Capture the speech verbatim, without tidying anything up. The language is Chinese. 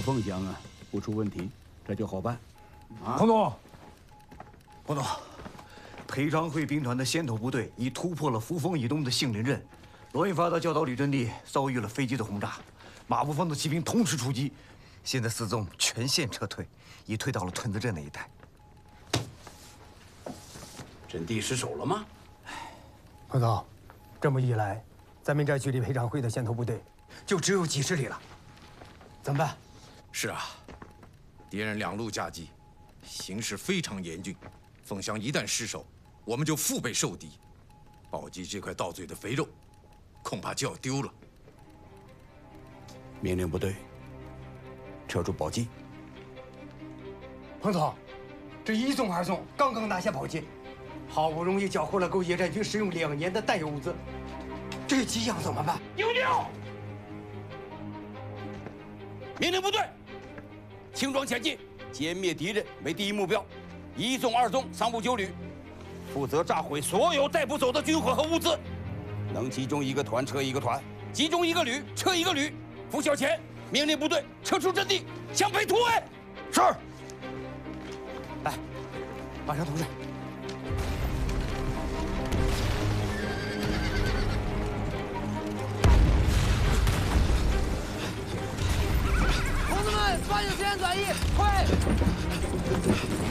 凤祥啊，不出问题，这就好办。 啊，彭总， 彭总，裴昌会兵团的先头部队已突破了扶风以东的杏林镇，罗云发的教导旅阵地遭遇了飞机的轰炸，马步芳的骑兵同时出击，现在四纵全线撤退，已退到了屯子镇那一带。 阵地失守了吗？ 彭总，这么一来，咱们这距离裴昌会的先头部队就只有几十里了，怎么办？ 是啊，敌人两路夹击，形势非常严峻。凤翔一旦失守，我们就腹背受敌，宝鸡这块到嘴的肥肉，恐怕就要丢了。 命令部队撤出宝鸡。 彭总，这一纵二纵刚刚拿下宝鸡，好不容易缴获了够野战军使用两年的弹药物资，这几样怎么办？ 牛牛！命令部队轻装前进，歼灭敌人为第一目标。一纵、二纵、三部九旅负责炸毁所有带不走的军火和物资。能集中一个团撤一个团，集中一个旅撤一个旅。拂晓前，命令部队撤出阵地，向北突围。是。来，马上同志。 同志们，抓紧时间转移，快！